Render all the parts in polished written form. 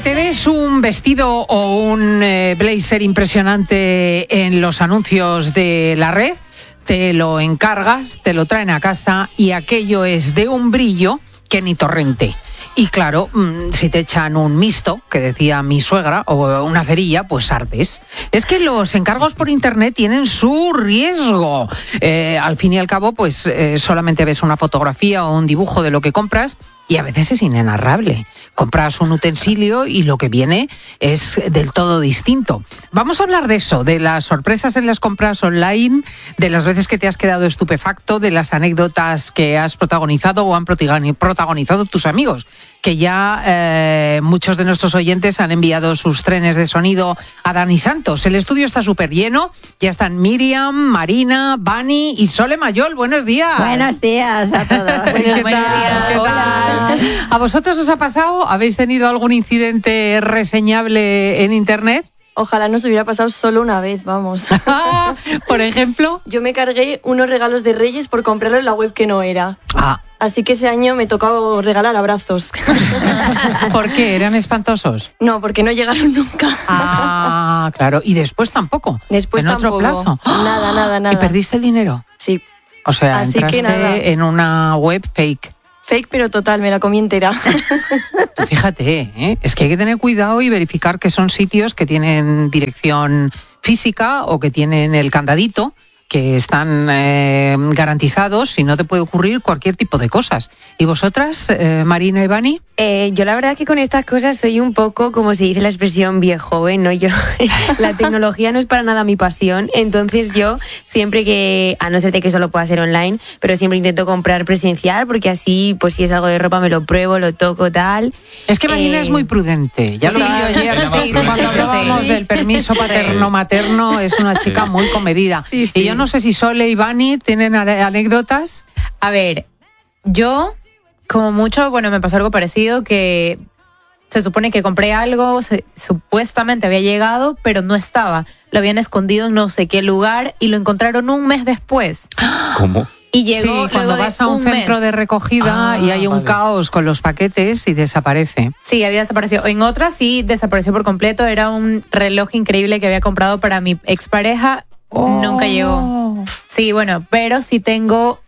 te ves un vestido o un blazer impresionante en los anuncios de la red, te lo encargas, te lo traen a casa y aquello es de un brillo que ni torrente. Y claro, si te echan un misto, que decía mi suegra, o una cerilla, pues ardes. Es que los encargos por internet tienen su riesgo. Al fin y al cabo, pues solamente ves una fotografía o un dibujo de lo que compras y a veces es inenarrable. Compras un utensilio y lo que viene es del todo distinto. Vamos a hablar de eso, de las sorpresas en las compras online, de las veces que te has quedado estupefacto, de las anécdotas que has protagonizado o han protagonizado tus amigos, que ya muchos de nuestros oyentes han enviado sus trenes de sonido a Dani Santos. El estudio está súper lleno, ya están Miriam, Marina, Bani y Sole Mayol. Buenos días. Buenos días a todos. ¿Qué tal? ¿A vosotros os ha pasado? ¿Habéis tenido algún incidente reseñable en internet? Ojalá nos hubiera pasado solo una vez, vamos. Por ejemplo. Yo me cargué unos regalos de Reyes por comprarlo en la web que no era. Así que ese año me tocaba regalar abrazos. ¿Por qué? ¿Eran espantosos? No, porque no llegaron nunca. Claro. ¿Y después tampoco? Después ¿En tampoco. otro plazo? Nada. ¿Y perdiste el dinero? Sí. O sea, así entraste que nada. En una web fake. Fake, pero total, me la comí entera. Fíjate, es que hay que tener cuidado y verificar que son sitios que tienen dirección física o que tienen el candadito, que están garantizados y no te puede ocurrir cualquier tipo de cosas. ¿Y vosotras, Marina y Bani? Yo la verdad que con estas cosas soy un poco, como se dice la expresión, viejoven, ¿no? La tecnología no es para nada mi pasión, entonces yo siempre que, a no ser de que solo pueda ser online, pero siempre intento comprar presencial, porque así, pues si es algo de ropa me lo pruebo, lo toco, tal. Es que Marina es muy prudente, ya lo vi yo ayer, cuando hablábamos del permiso paterno-materno, es una chica muy comedida. Sí. Y yo no sé si Sole y Bani tienen anécdotas. A ver, yo, como mucho, me pasó algo parecido, que se supone que compré algo, supuestamente había llegado, pero no estaba. Lo habían escondido en no sé qué lugar y lo encontraron un mes después. ¿Cómo? Y llegó cuando vas a un centro de recogida y hay un caos con los paquetes y desaparece. Sí, había desaparecido. En otra sí desapareció por completo. Era un reloj increíble que había comprado para mi expareja. Nunca llegó. Sí, pero sí tengo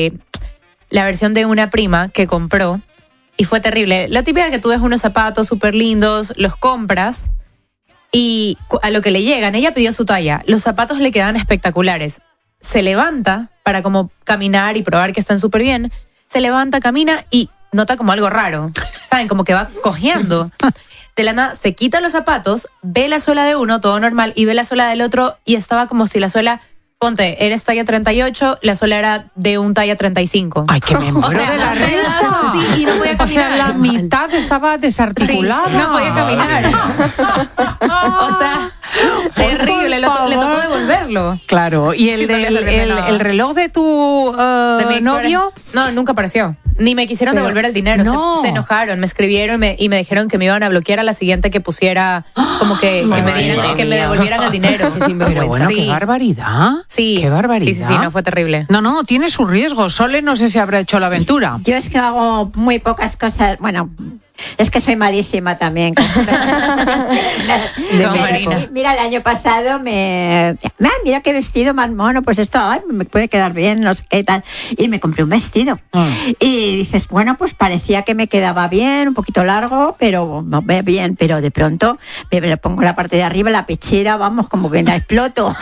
la versión de una prima que compró y fue terrible. La típica que tú ves unos zapatos súper lindos, los compras y a lo que le llegan, ella pidió su talla, los zapatos le quedan espectaculares. Se levanta para como caminar y probar que están súper bien, se levanta, camina y nota como algo raro, ¿saben? Como que va cojeando. De la nada se quita los zapatos, ve la suela de uno, todo normal, y ve la suela del otro y estaba como si la suela, ponte, eres talla 38, la suela era de un talla 35. ¡Ay, que me muero! O sea, de la risa. Sí, y no podía caminar. O sea, la mitad estaba desarticulada. Sí, no podía caminar. O sea, terrible, le tocó devolverlo. Claro, ¿y el reloj de tu ¿De mi novio? No, nunca apareció. Ni me quisieron devolver el dinero. No. Se enojaron, me escribieron y me dijeron que me iban a bloquear a la siguiente que pusiera, como que me devolvieran el dinero. Pero bueno, qué barbaridad. Sí. Qué barbaridad. Sí, no, fue terrible. No, tiene su riesgo. Sole no sé si habrá hecho la aventura. Yo es que hago muy pocas cosas, es que soy malísima también. Mira, el año pasado mira qué vestido más mono, pues esto me puede quedar bien, no sé qué tal. Y me compré un vestido. Y dices, pues parecía que me quedaba bien, un poquito largo, pero bien, pero de pronto me pongo la parte de arriba, la pechera, como que la exploto.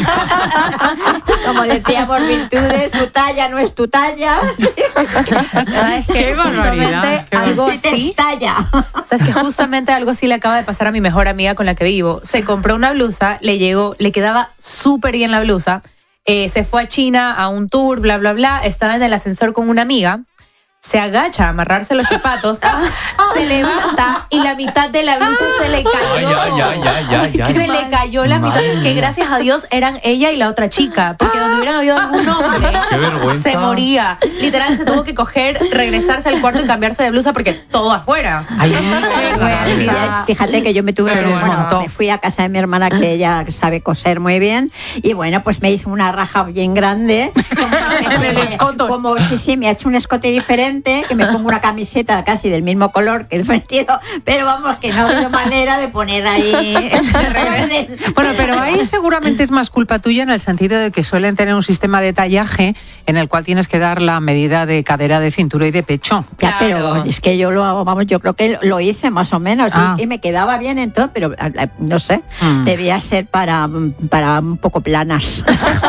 Como decíamos, virtudes, tu talla no es tu talla. ¿Sabes qué? Barbaridad. Algo así. ¿Sabes que justamente algo así le acaba de pasar a mi mejor amiga con la que vivo? Se compró una blusa, le llegó, le quedaba súper bien la blusa, se fue a China a un tour, bla, bla, bla, estaba en el ascensor con una amiga, se agacha a amarrarse los zapatos, se levanta y la mitad de la blusa se le cayó. Se le cayó la mitad, que gracias a Dios eran ella y la otra chica, porque donde hubieran habido algún hombre, se moría. Literal, se tuvo que regresarse al cuarto y cambiarse de blusa porque todo afuera. Fíjate que yo me fui a casa de mi hermana, que ella sabe coser muy bien, y pues me hizo una raja bien grande. Como me ha hecho un escote diferente. siguiente que me pongo una camiseta casi del mismo color que el vestido, pero vamos, que no veo manera de poner ahí Bueno, pero ahí seguramente es más culpa tuya en el sentido de que suelen tener un sistema de tallaje en el cual tienes que dar la medida de cadera, de cintura y de pecho. Ya, pero es que yo lo hago, vamos, yo creo que lo hice más o menos y me quedaba bien en todo, pero no sé, debía ser para un poco planas.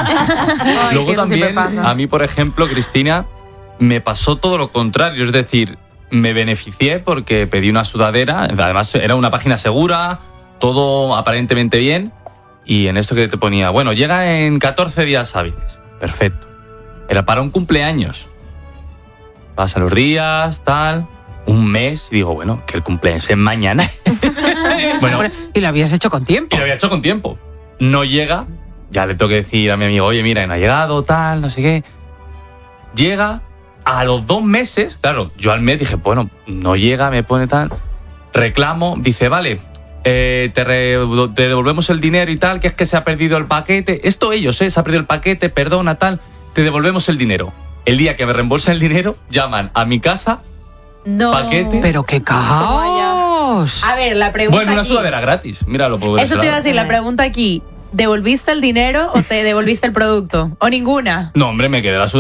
Luego también, a mí, por ejemplo, Cristina, me pasó todo lo contrario, es decir, me beneficié porque pedí una sudadera, además era una página segura, todo aparentemente bien, y en esto que te ponía, bueno, llega en 14 días hábiles, perfecto. Era para un cumpleaños. Pasan los días, tal, un mes, y digo, bueno, que el cumpleaños es mañana. Bueno, y lo habías hecho con tiempo. Y lo había hecho con tiempo. No llega, ya le tengo que decir a mi amigo, oye, mira, no ha llegado, tal, no sé qué. Llega, a los 2 meses, claro, yo al mes dije, bueno, no llega, me pone tal. Reclamo, dice, vale, te devolvemos el dinero y tal, que es que se ha perdido el paquete. Esto ellos, se ha perdido el paquete, perdona, tal, te devolvemos el dinero. El día que me reembolsan el dinero, llaman a mi casa, paquete. Pero qué caos. A ver, la pregunta bueno, una sudadera gratis, míralo. Eso te iba a decir, la pregunta aquí, ¿devolviste el dinero o te devolviste el producto? ¿O ninguna? No, hombre, me quedé la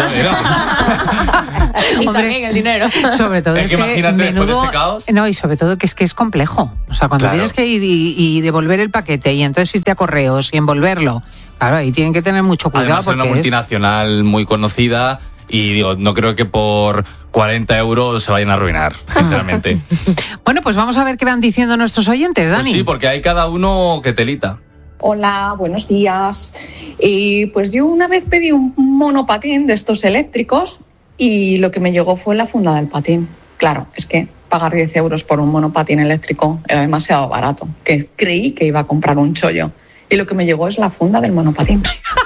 sudadera. Y también el dinero. Sobre todo es que imagínate menudo, después de ese caos. No, y sobre todo que es complejo. O sea, cuando tienes que ir y devolver el paquete y entonces irte a correos y envolverlo, claro, ahí tienen que tener mucho cuidado. Además, porque es una multinacional muy conocida y digo, no creo que por 40 euros se vayan a arruinar, sinceramente. Bueno, pues vamos a ver qué van diciendo nuestros oyentes, Dani. Pues sí, porque hay cada uno que telita. Hola, buenos días. Pues yo una vez pedí un monopatín de estos eléctricos y lo que me llegó fue la funda del patín. Claro, es que pagar 10 euros por un monopatín eléctrico era demasiado barato, que creí que iba a comprar un chollo. Y lo que me llegó es la funda del monopatín.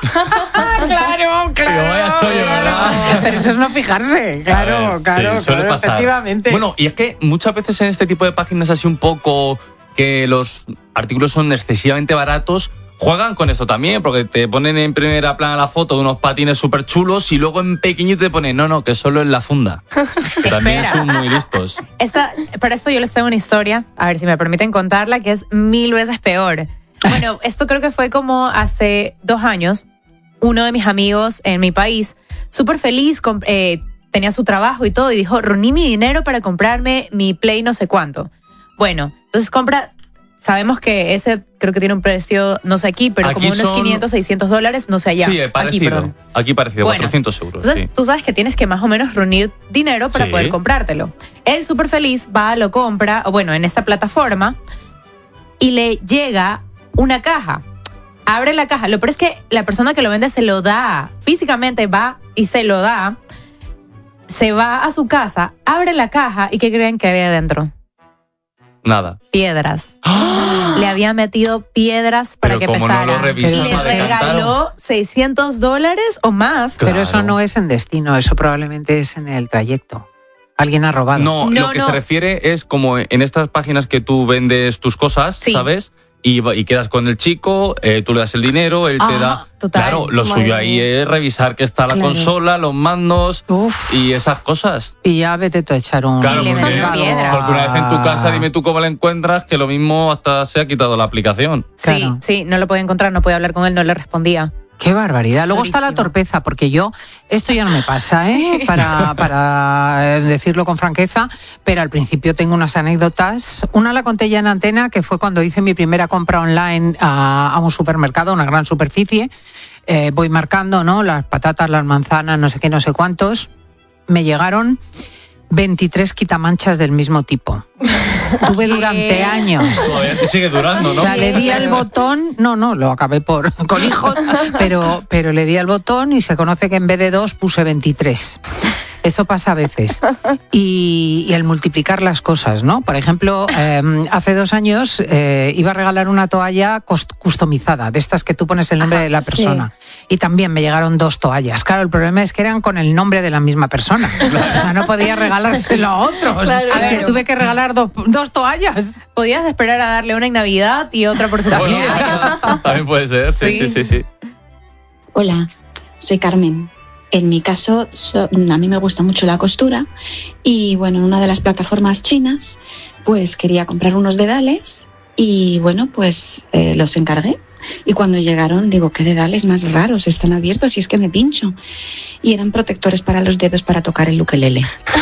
Claro. Vaya chollo, ¿verdad? Pero eso es no fijarse. Claro, sí, suele pasar. Efectivamente. Bueno, y es que muchas veces en este tipo de páginas así un poco que los artículos son excesivamente baratos, juegan con esto también, porque te ponen en primera plana la foto de unos patines súper chulos y luego en pequeñito te ponen, no, que solo es la funda. Que también son muy listos. Para eso yo les tengo una historia, a ver si me permiten contarla, que es 1000 veces peor. Bueno, esto creo que fue como hace 2 años. Uno de mis amigos en mi país, súper feliz, tenía su trabajo y todo, y dijo, reuní mi dinero para comprarme mi Play no sé cuánto. Bueno, entonces sabemos que ese creo que tiene un precio, no sé aquí, pero aquí como unos $500, $600, no sé allá. Sí, parecido. Aquí parecido, bueno, 400 euros. Entonces tú sabes que tienes que más o menos reunir dinero para poder comprártelo. Él súper feliz va, lo compra, o bueno, en esta plataforma, y le llega una caja. Abre la caja. Lo peor es que la persona que lo vende se lo da. Físicamente va y se lo da. Se va a su casa, abre la caja y ¿qué creen que había adentro? Nada. Piedras. Le había metido piedras para que pesara. No lo revisas, y le regaló $600 o más. Claro. Pero eso no es en destino, eso probablemente es en el trayecto. Alguien ha robado. No, lo que se refiere es como en estas páginas que tú vendes tus cosas, ¿sabes? Y quedas con el chico, tú le das el dinero, él te da... Total. Claro, lo suyo ahí es revisar que está la consola, los mandos y esas cosas. Y ya vete tú a echar un... Claro, porque una vez en tu casa, dime tú cómo la encuentras, que lo mismo hasta se ha quitado la aplicación. Sí, no lo puede encontrar, no puede hablar con él, no le respondía. Qué barbaridad. Luego está la torpeza, porque esto ya no me pasa, para decirlo con franqueza, pero al principio tengo unas anécdotas. Una la conté ya en antena, que fue cuando hice mi primera compra online a un supermercado, una gran superficie. Voy marcando, ¿no? Las patatas, las manzanas, no sé qué, no sé cuántos. Me llegaron 23 quitamanchas del mismo tipo. Tuve durante años. Todavía te sigue durando, ¿no? O sea, le di al botón, no, lo acabé con hijos, pero le di al botón y se conoce que en vez de 2 puse 23. Eso pasa a veces. Y el multiplicar las cosas, ¿no? Por ejemplo, hace 2 años iba a regalar una toalla customizada, de estas que tú pones el nombre de la persona. Sí. Y también me llegaron 2 toallas. Claro, el problema es que eran con el nombre de la misma persona. O sea, no podía regalárselo a otros. Claro, a ver, tuve que regalar 2 toallas. Podías esperar a darle una en Navidad y otra por su cumpleaños. También puede ser, sí. Hola, soy Carmen. En mi caso, a mí me gusta mucho la costura y bueno, en una de las plataformas chinas, pues quería comprar unos dedales y bueno, pues los encargué. Y cuando llegaron, digo, ¿qué dedales más raros? Están abiertos y es que me pincho. Y eran protectores para los dedos para tocar el ukelele.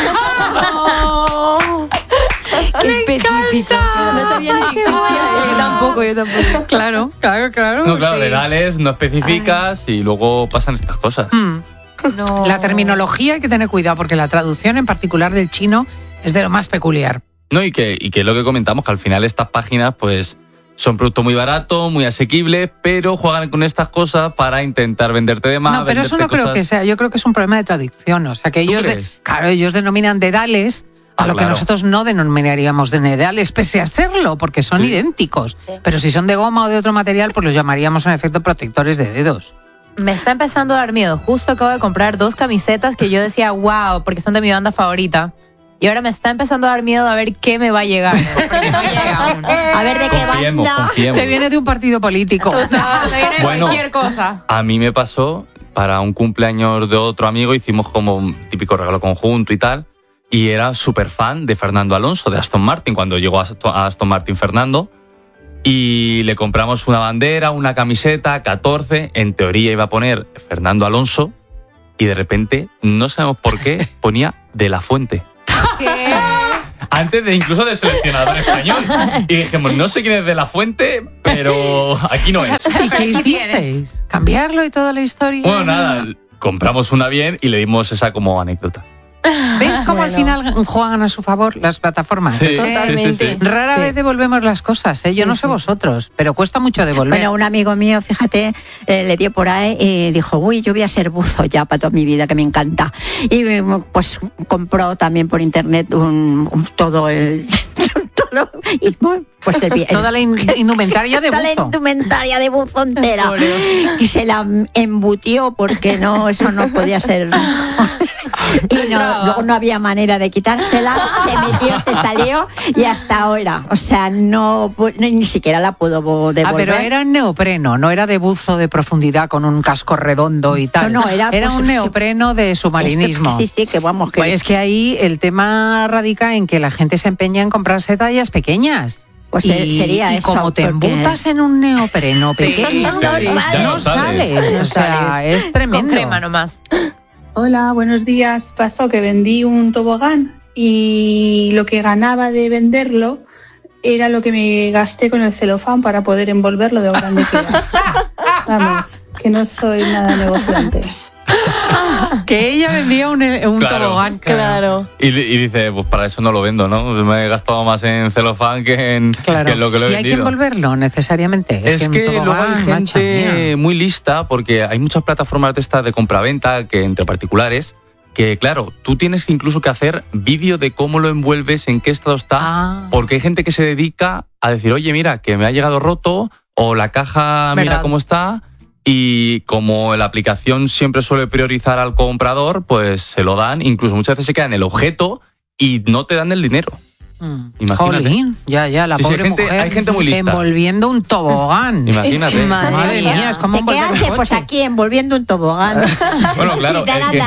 ¡Qué específico! No sabía ni que existía. Yo tampoco. Claro. No, claro, sí. dedales, no especificas y luego pasan estas cosas. No. La terminología hay que tener cuidado porque la traducción en particular del chino es de lo más peculiar. No, y que es lo que comentamos, que al final estas páginas pues son productos muy baratos, muy asequibles, pero juegan con estas cosas para intentar venderte de más. No, pero eso no creo que sea. Yo creo que es un problema de traducción. O sea, que ellos, ellos denominan dedales a lo que nosotros no denominaríamos de dedales, pese a serlo, porque son idénticos. Sí. Pero si son de goma o de otro material, pues los llamaríamos en efecto protectores de dedos. Me está empezando a dar miedo. Justo acabo de comprar 2 camisetas que yo decía, wow, porque son de mi banda favorita. Y ahora me está empezando a dar miedo a ver qué me va a llegar. Porque no llega aún. A ver de qué banda. Te viene de un partido político. Total, te viene de cualquier cosa. A mí me pasó, para un cumpleaños de otro amigo, hicimos como un típico regalo conjunto y tal. Y era súper fan de Fernando Alonso, de Aston Martin, cuando llegó a Aston Martin Fernando. Y le compramos una bandera, una camiseta, 14. En teoría iba a poner Fernando Alonso. Y de repente, no sabemos por qué, ponía De La Fuente. ¿Qué? Antes de incluso de seleccionador español. Y dijimos, no sé quién es De La Fuente, pero aquí no es. ¿Y qué hicisteis? ¿Cambiarlo y toda la historia? Bueno, nada, compramos una bien y le dimos esa como anécdota. ¿Ves cómo al final juegan a su favor las plataformas? Sí, totalmente. Rara vez devolvemos las cosas, ¿eh? Yo no sé vosotros, pero cuesta mucho devolver. Bueno, un amigo mío, fíjate, le dio por ahí y dijo, uy, yo voy a ser buzo ya para toda mi vida, que me encanta. Y pues compró también por internet todo el... pues toda la indumentaria de buzo. Toda la indumentaria de buzo entera. Y se la embutió porque no, eso no podía ser... Y luego no había manera de quitársela, se metió, se salió y hasta ahora, o sea, no ni siquiera la puedo devolver. Pero era en neopreno, no era de buzo de profundidad con un casco redondo y tal. No, era pues, un neopreno de submarinismo. Sí, que vamos. Que... Pues es que ahí el tema radica en que la gente se empeña en comprarse tallas pequeñas. Pues sería y eso. Y como te embutas en un neopreno pequeño, no sales. O sea, es tremendo. Con crema nomás. Hola, buenos días. Pasó que vendí un tobogán y lo que ganaba de venderlo era lo que me gasté con el celofán para poder envolverlo de grande que era. Vamos, que no soy nada negociante. Que ella vendía un tobogán, claro. Y dice, pues para eso no lo vendo, ¿no? Me he gastado más en celofán que en lo que lo he vendido. Y hay que envolverlo necesariamente. Es que luego hay gente muy lista, porque hay muchas plataformas de estas de compraventa que entre particulares, que claro, tú tienes que incluso que hacer vídeo de cómo lo envuelves, en qué estado está, porque hay gente que se dedica a decir, oye, mira, que me ha llegado roto, o la caja, mira cómo está. Y como la aplicación siempre suele priorizar al comprador, pues se lo dan, incluso muchas veces se queda en el objeto y no te dan el dinero. Imagínate. Jolín, ya, la pobre mujer hay gente muy lista. Envolviendo un tobogán. Imagínate. Madre mía, es como ¿qué hace? Pues aquí envolviendo un tobogán. Bueno, claro,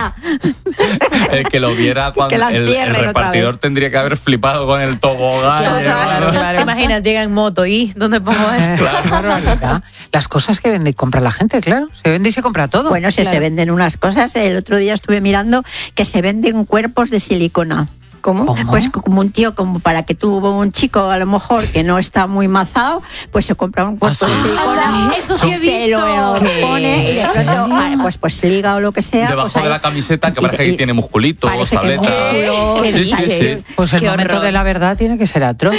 el que lo viera cuando el repartidor tendría que haber flipado con el tobogán. Claro. Imaginas, llega en moto y ¿dónde pongo esto? Claro. Las cosas que vende y compra la gente, claro. Se vende y se compra todo. Bueno, si se venden unas cosas, el otro día estuve mirando que se venden cuerpos de silicona. ¿Cómo? Pues como un tío, como para que tuvo un chico a lo mejor que no está muy mazado, pues se compra un cuerpo de silicona, eso sí he se visto. lo pone y de pronto pues liga o lo que sea. Debajo pues de la camiseta que parece que tiene musculitos, tabletas. Sí. Pues el momento de la verdad tiene que ser atroz.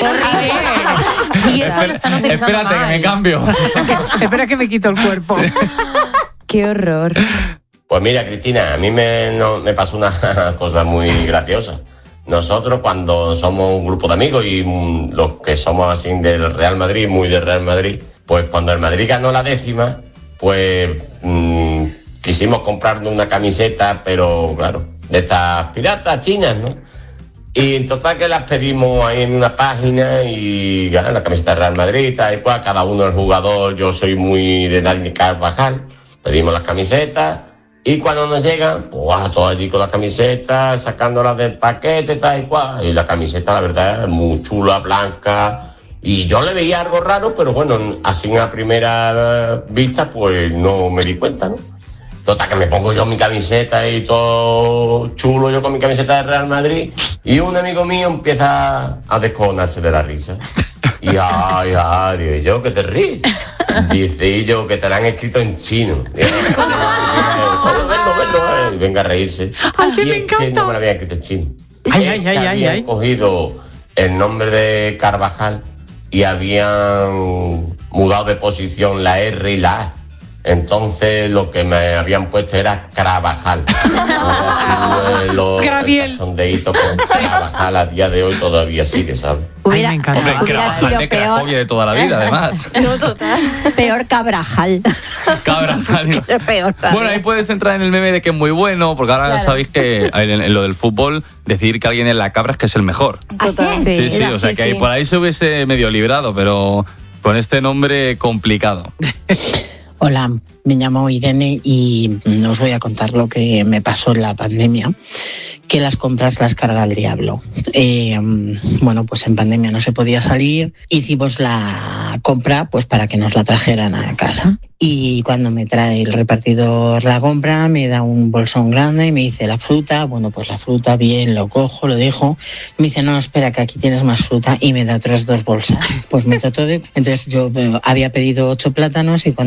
Y eso lo están utilizando Espérate mal. que me cambio. Espera que me quito el cuerpo. Qué horror. Pues mira, Cristina, a mí me pasó una cosa muy graciosa. Nosotros cuando somos un grupo de amigos y los que somos así del Real Madrid, muy del Real Madrid, pues cuando el Madrid ganó la 10ª, pues quisimos comprarnos una camiseta, pero claro, de estas piratas chinas, ¿no? Y en total que las pedimos ahí en una página y ganan la camiseta del Real Madrid, y pues cada uno el jugador, yo soy muy de Dani Carvajal, pedimos las camisetas Y cuando nos llegan, pues todos allí con la camiseta, sacándolas del paquete, tal y cual. Y la camiseta, la verdad, es muy chula, blanca. Y yo le veía algo raro, pero bueno, así a primera vista, pues no me di cuenta, ¿no? Total, que me pongo yo mi camiseta y todo chulo, yo con mi camiseta de Real Madrid, y un amigo mío empieza a descojonarse de la risa. Y digo yo, que te ríes. Dice yo, que te la han escrito en chino. Y venga a reírse. Ay, que y me es encanta. que no me la había escrito en chino. Ay. Cogido el nombre de Carvajal y habían mudado de posición la R y la A. Entonces lo que me habían puesto era Carvajal. Graviel. El cachondeíto con Carvajal a día de hoy todavía sigue, ¿sabes? Ay, me encanta. Hombre, Carvajal de Cracovia de toda la vida, además. No, total. Peor Cabrajal. Carvajal. Peor todavía. Bueno, ahí puedes entrar en el meme de que es muy bueno, porque ahora sabéis que en lo del fútbol, decir que alguien en la cabra es que es el mejor. Total. Sí, o sea que ahí por ahí se hubiese medio librado, pero con este nombre complicado. Hola, me llamo Irene y os voy a contar lo que me pasó en la pandemia, que las compras las carga el diablo. Bueno, pues en pandemia no se podía salir, hicimos la compra pues para que nos la trajeran a casa. Y cuando me trae el repartidor la compra, me da un bolsón grande y me dice la fruta. Bueno, pues la fruta bien, lo cojo, lo dejo. Me dice, no, espera, que aquí tienes más fruta, y me da otras 2 bolsas. Pues meto todo. Entonces yo había pedido 8 plátanos y cuando